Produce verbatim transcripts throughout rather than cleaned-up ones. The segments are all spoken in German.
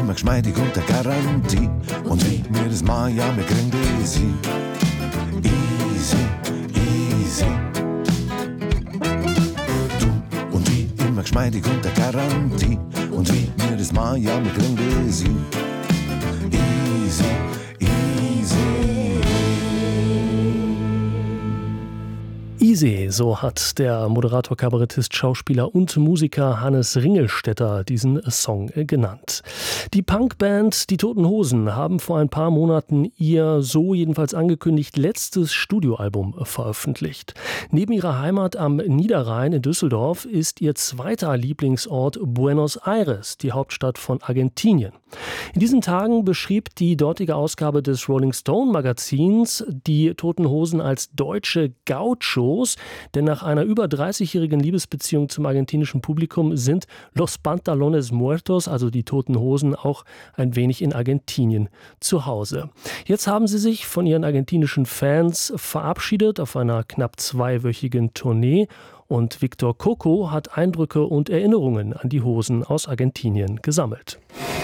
immer geschmeidig unter Garantie. Und wie mir das mal, ja, wir kriegen das hin. Easy, easy. Du und wie immer geschmeidig unter Garantie. Und wie mir das mal, ja, wir kriegen das hin. Easy, easy. Easy, so hat der Moderator, Kabarettist, Schauspieler und Musiker Hannes Ringelstetter diesen Song genannt. Die Punkband Die Toten Hosen haben vor ein paar Monaten ihr, so jedenfalls angekündigt, letztes Studioalbum veröffentlicht. Neben ihrer Heimat am Niederrhein in Düsseldorf ist ihr zweiter Lieblingsort Buenos Aires, die Hauptstadt von Argentinien. In diesen Tagen beschrieb die dortige Ausgabe des Rolling Stone Magazins die Toten Hosen als deutsche Gauchos, denn nach einer über dreißigjährigen Liebesbeziehung zum argentinischen Publikum sind Los Pantalones Muertos, also die Toten Hosen, auch ein wenig in Argentinien zu Hause. Jetzt haben sie sich von ihren argentinischen Fans verabschiedet auf einer knapp zweiwöchigen Tournee. Und Victor Coco hat Eindrücke und Erinnerungen an die Hosen aus Argentinien gesammelt.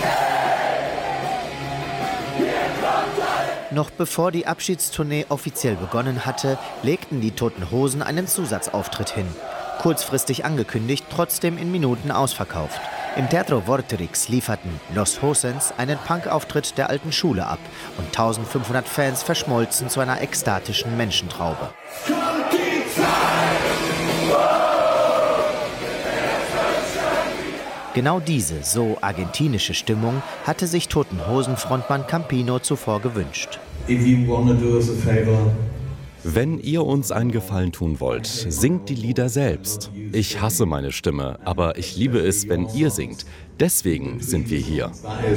Noch bevor die Abschiedstournee offiziell begonnen hatte, legten die Toten Hosen einen Zusatzauftritt hin. Kurzfristig angekündigt, trotzdem in Minuten ausverkauft. Im Teatro Vorterix lieferten Los Hosens einen Punk-Auftritt der alten Schule ab und eintausendfünfhundert Fans verschmolzen zu einer ekstatischen Menschentraube. Genau diese, so argentinische Stimmung hatte sich Toten Hosen-Frontmann Campino zuvor gewünscht. Wenn ihr uns einen Gefallen tun wollt, singt die Lieder selbst. Ich hasse meine Stimme, aber ich liebe es, wenn ihr singt. Deswegen sind wir hier.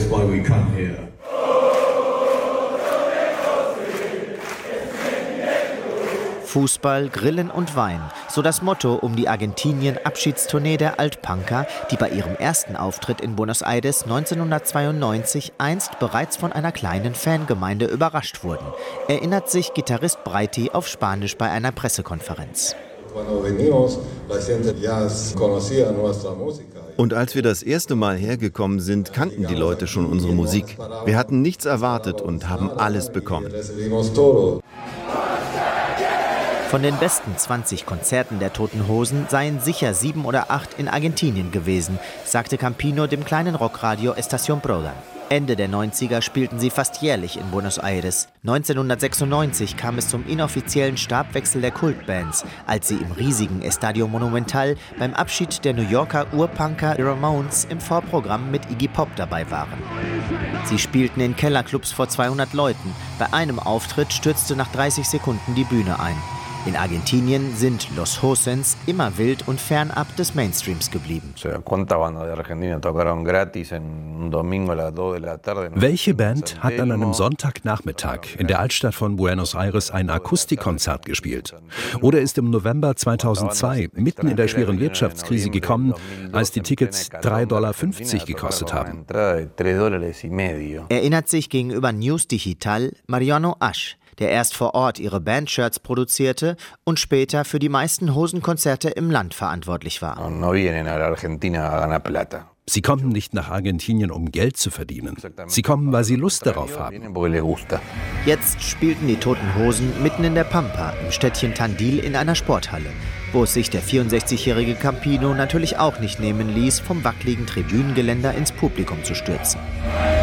Fußball, Grillen und Wein, so das Motto um die Argentinien-Abschiedstournee der Altpunker, die bei ihrem ersten Auftritt in Buenos Aires neunzehnhundertzweiundneunzig einst bereits von einer kleinen Fangemeinde überrascht wurden, erinnert sich Gitarrist Breiti auf Spanisch bei einer Pressekonferenz. Und als wir das erste Mal hergekommen sind, kannten die Leute schon unsere Musik. Wir hatten nichts erwartet und haben alles bekommen. Von den besten zwanzig Konzerten der Toten Hosen seien sicher sieben oder acht in Argentinien gewesen, sagte Campino dem kleinen Rockradio Estación Prodan. Ende der neunziger spielten sie fast jährlich in Buenos Aires. neunzehnhundertsechsundneunzig kam es zum inoffiziellen Stabwechsel der Kultbands, als sie im riesigen Estadio Monumental beim Abschied der New Yorker Urpunker Ramones im Vorprogramm mit Iggy Pop dabei waren. Sie spielten in Kellerclubs vor zweihundert Leuten. Bei einem Auftritt stürzte nach dreißig Sekunden die Bühne ein. In Argentinien sind Los Hosens immer wild und fernab des Mainstreams geblieben. Welche Band hat an einem Sonntagnachmittag in der Altstadt von Buenos Aires ein Akustikkonzert gespielt? Oder ist im November zweitausendzwei mitten in der schweren Wirtschaftskrise gekommen, als die Tickets drei Komma fünfzig Dollar gekostet haben? Erinnert sich gegenüber News Digital Mariano Asch, der erst vor Ort ihre Bandshirts produzierte und später für die meisten Hosenkonzerte im Land verantwortlich war. Sie kommen nicht nach Argentinien, um Geld zu verdienen. Sie kommen, weil sie Lust darauf haben. Jetzt spielten die Toten Hosen mitten in der Pampa im Städtchen Tandil in einer Sporthalle, wo es sich der vierundsechzigjährige Campino natürlich auch nicht nehmen ließ, vom wackeligen Tribünengeländer ins Publikum zu stürzen.